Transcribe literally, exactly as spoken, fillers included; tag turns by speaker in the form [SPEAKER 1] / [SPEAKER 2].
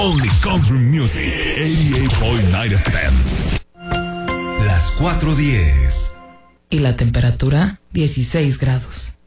[SPEAKER 1] Only Country Music, ochenta y ocho punto nueve F M.
[SPEAKER 2] Las cuatro diez.
[SPEAKER 3] Y la temperatura, dieciséis grados.